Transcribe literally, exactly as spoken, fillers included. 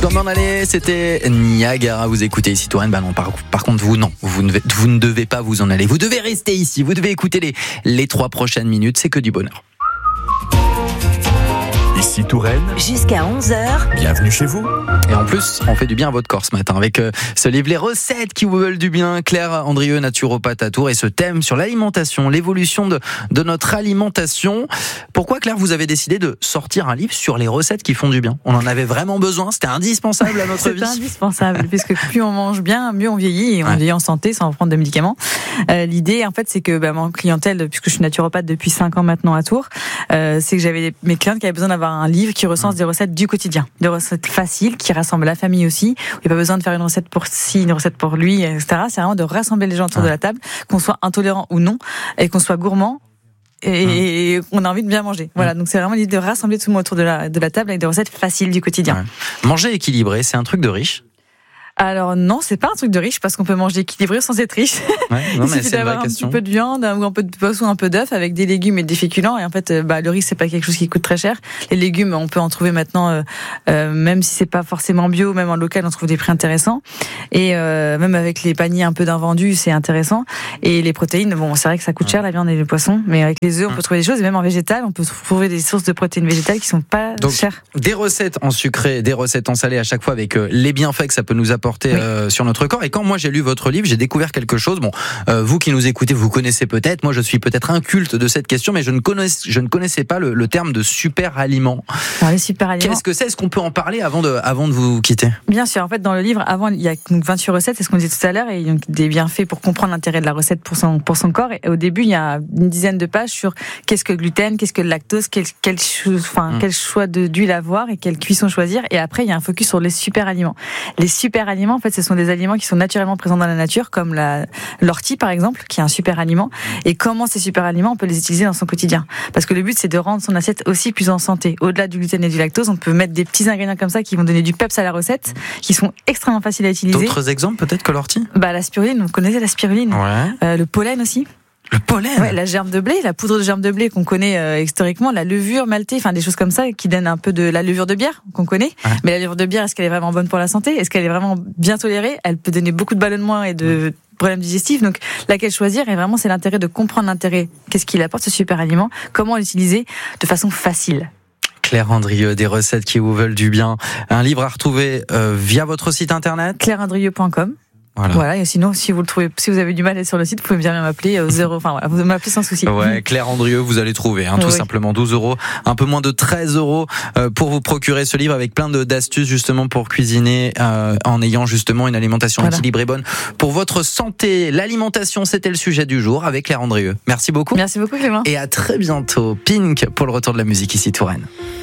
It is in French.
Sans m'en aller, c'était Niagara. Vous écoutez ici Touraine. Bah non, par, par contre, vous, non. Vous ne, vous ne devez pas vous en aller. Vous devez rester ici. Vous devez écouter les, les trois prochaines minutes. C'est que du bonheur. Ici Touraine. Jusqu'à onze heures. Bienvenue chez vous. Et en plus, on fait du bien à votre corps ce matin avec euh, ce livre Les recettes qui vous veulent du bien. Claire Andrieux, naturopathe à Tours, et ce thème sur l'alimentation, l'évolution de, de notre alimentation. Pourquoi, Claire, vous avez décidé de sortir un livre sur les recettes qui font du bien? On en avait vraiment besoin? C'était indispensable à notre vie? C'est indispensable, puisque plus on mange bien, mieux on vieillit, et on ouais. vieillit en santé sans prendre de médicaments. Euh, l'idée, en fait, c'est que bah, mon clientèle, puisque je suis naturopathe depuis cinq ans maintenant à Tours, euh, c'est que j'avais mes clientes qui avaient besoin d'avoir un livre qui recense des recettes du quotidien, des recettes faciles qui rassemblent la famille aussi. Il n'y a pas besoin de faire une recette pour ci, une recette pour lui, et cetera. C'est vraiment de rassembler les gens autour ouais. de la table, qu'on soit intolérant ou non, et qu'on soit gourmand. Et mmh. on a envie de bien manger. Voilà, donc c'est vraiment l'idée de rassembler tout le monde autour de la, de la table avec des recettes faciles du quotidien. Ouais. Manger équilibré, c'est un truc de riche? Alors non, c'est pas un truc de riche parce qu'on peut manger équilibré sans être riche. Ouais, non, Il suffit d'avoir un question. petit peu de viande ou un peu de poisson, un peu d'œuf avec des légumes et des féculents. Et en fait, bah, le riz c'est pas quelque chose qui coûte très cher. Les légumes, on peut en trouver maintenant, euh, euh, même si c'est pas forcément bio, même en local, on trouve des prix intéressants. Et euh, même avec les paniers un peu d'invendus, c'est intéressant. Et les protéines, bon, c'est vrai que ça coûte cher la viande et le poisson, mais avec les œufs, on peut trouver des choses. Et même en végétal, on peut trouver des sources de protéines végétales qui sont pas Donc, chères. Des recettes en sucré, des recettes en salé à chaque fois avec euh, les bienfaits que ça peut nous apporter oui. euh, sur notre corps. Et quand moi j'ai lu votre livre, j'ai découvert quelque chose. Bon, euh, vous qui nous écoutez, vous connaissez peut-être. Moi, je suis peut-être inculte de cette question, mais je ne connaissais, je ne connaissais pas le, le terme de super aliment. Alors, les super aliments. Qu'est-ce que c'est? Est-ce qu'on peut en parler avant de, avant de vous quitter? Bien sûr. En fait, dans le livre, avant, il y a donc vingt-huit recettes, c'est ce qu'on disait tout à l'heure, et donc des bienfaits pour comprendre l'intérêt de la recette pour son, pour son corps. Et au début, il y a une dizaine de pages sur qu'est-ce que le gluten, qu'est-ce que le lactose, quel, quel, enfin, mmh. quel choix de, d'huile avoir et quelle cuisson choisir. Et après, il y a un focus sur les super aliments. Les super aliments, en fait, ce sont des aliments qui sont naturellement présents dans la nature, comme la, l'ortie, par exemple, qui est un super aliment. Et comment ces super aliments, on peut les utiliser dans son quotidien. Parce que le but, c'est de rendre son assiette aussi plus en santé. Au-delà du gluten et du lactose, on peut mettre des petits ingrédients comme ça qui vont donner du peps à la recette, qui sont extrêmement faciles à utiliser. D'autres exemples, peut-être, que l'ortie? Bah, la spiruline, vous connaissez la spiruline? Ouais. Euh, le pollen aussi. Le pollen? Ouais, la germe de blé, la poudre de germe de blé qu'on connaît euh, historiquement, la levure maltée, enfin des choses comme ça qui donnent un peu de la levure de bière qu'on connaît. Ouais. Mais la levure de bière, est-ce qu'elle est vraiment bonne pour la santé? Est-ce qu'elle est vraiment bien tolérée? Elle peut donner beaucoup de ballonnements et de problèmes digestifs. Donc, laquelle choisir? Et vraiment, c'est l'intérêt de comprendre l'intérêt. Qu'est-ce qu'il apporte, ce super aliment? Comment l'utiliser de façon facile? Claire Andrieux, des recettes qui vous veulent du bien. Un livre à retrouver euh, via votre site internet? claire andrieux point com. Voilà. voilà. Et sinon, si vous le trouvez, si vous avez du mal à être sur le site, vous pouvez bien m'appeler au zéro. Enfin, voilà, vous m'appelez sans souci. Ouais, Claire Andrieux, vous allez trouver, hein, tout oui. simplement douze euros, un peu moins de treize euros euh, pour vous procurer ce livre avec plein de d'astuces justement pour cuisiner euh, en ayant justement une alimentation voilà. équilibrée bonne pour votre santé. L'alimentation, c'était le sujet du jour avec Claire Andrieux. Merci beaucoup. Merci beaucoup, Clément. Et à très bientôt. Pink pour le retour de la musique ici Touraine.